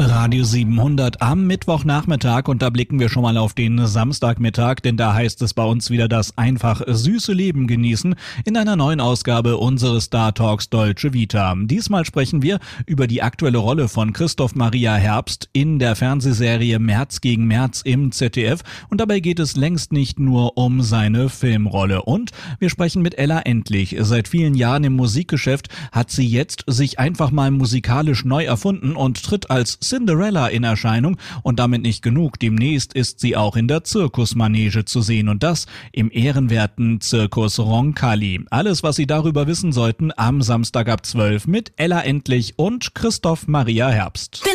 Radio 700 am Mittwochnachmittag, und da blicken wir schon mal auf den Samstagmittag, denn da heißt es bei uns wieder das einfach süße Leben genießen in einer neuen Ausgabe unseres Star Talks Deutsche Vita. Diesmal sprechen wir über die aktuelle Rolle von Christoph Maria Herbst in der Fernsehserie März gegen März im ZDF, und dabei geht es längst nicht nur um seine Filmrolle. Und wir sprechen mit Ella Endlich. Seit vielen Jahren im Musikgeschäft hat sie jetzt sich einfach mal musikalisch neu erfunden und tritt als Cinderella in Erscheinung, und damit nicht genug. Demnächst ist sie auch in der Zirkusmanege zu sehen, und das im ehrenwerten Zirkus Roncalli. Alles, was Sie darüber wissen sollten, am Samstag ab 12 mit Ella Endlich und Christoph Maria Herbst.